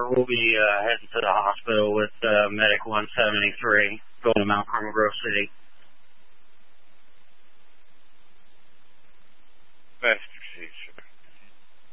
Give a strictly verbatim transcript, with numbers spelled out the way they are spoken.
we'll be uh, heading to the hospital with uh, Medic one seventy-three, going to Mount Carmel Grove City.